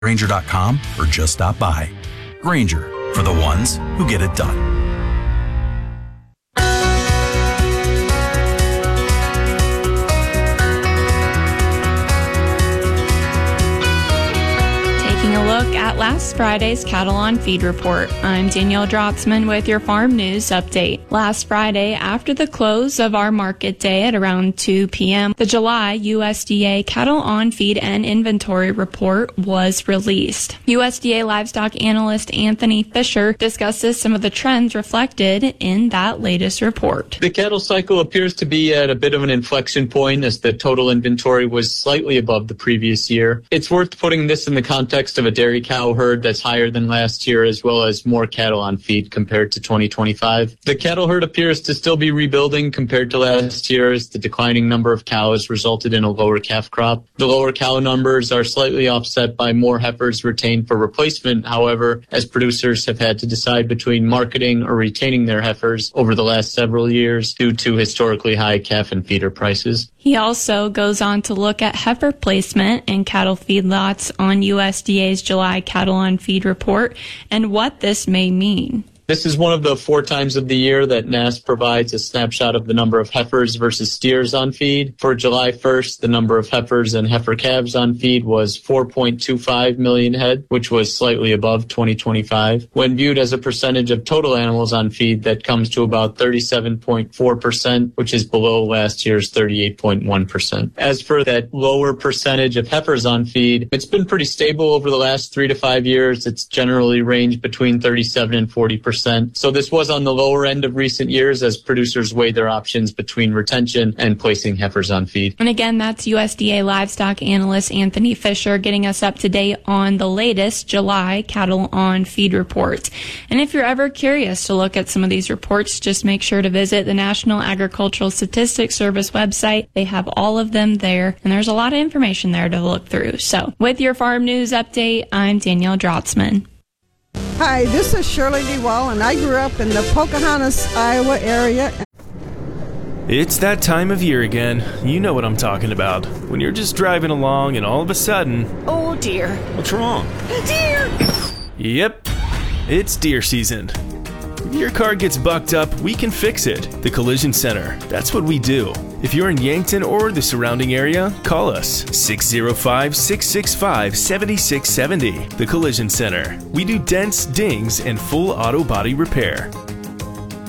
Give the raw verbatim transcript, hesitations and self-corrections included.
Grainger dot com or just stop by. Grainger, for the ones who get it done. Taking a look at last Friday's Cattle on Feed report. I'm Danielle Drotzman with your Farm News Update. Last Friday, after the close of our market day at around two p.m., the July U S D A Cattle on Feed and Inventory report was released. U S D A livestock analyst Anthony Fisher discusses some of the trends reflected in that latest report. The cattle cycle appears to be at a bit of an inflection point as the total inventory was slightly above the previous year. It's worth putting this in the context of a dairy cow herd that's higher than last year, as well as more cattle on feed compared to twenty twenty-five. The cattle herd appears to still be rebuilding compared to last year, as the declining number of cows resulted in a lower calf crop. The lower cow numbers are slightly offset by more heifers retained for replacement, however, as producers have had to decide between marketing or retaining their heifers over the last several years due to historically high calf and feeder prices. He also goes on to look at heifer placement in cattle feedlots on U S D A's July Cattle on Feed report and what this may mean. This is one of the four times of the year that N A S provides a snapshot of the number of heifers versus steers on feed. For July first, the number of heifers and heifer calves on feed was four point two five million head, which was slightly above twenty twenty-five. When viewed as a percentage of total animals on feed, that comes to about thirty-seven point four percent, which is below last year's thirty-eight point one percent. As for that lower percentage of heifers on feed, it's been pretty stable over the last three to five years. It's generally ranged between thirty-seven and forty percent. So this was on the lower end of recent years as producers weighed their options between retention and placing heifers on feed. And again, that's U S D A livestock analyst Anthony Fisher getting us up to date on the latest July Cattle on Feed report. And if you're ever curious to look at some of these reports, just make sure to visit the National Agricultural Statistics Service website. They have all of them there, and there's a lot of information there to look through. So with your Farm News Update, I'm Danielle Drotzman. Hi, this is Shirley Lee Wall, and I grew up in the Pocahontas, Iowa area. It's that time of year again. You know what I'm talking about. When you're just driving along and all of a sudden... Oh dear. What's wrong? Deer! Yep, it's deer season. If your car gets bucked up, we can fix it. The Collision Center. That's what we do. If you're in Yankton or the surrounding area, call us six oh five, six six five, seven six seven oh. The Collision Center. We do dents, dings, and full auto body repair.